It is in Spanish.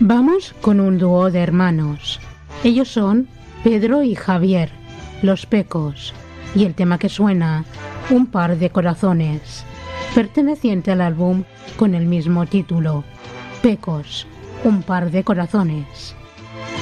Vamos con un dúo de hermanos. Ellos son Pedro y Javier, Los Pecos, y el tema que suena, Un par de corazones, perteneciente al álbum con el mismo título, Pecos, Un par de corazones.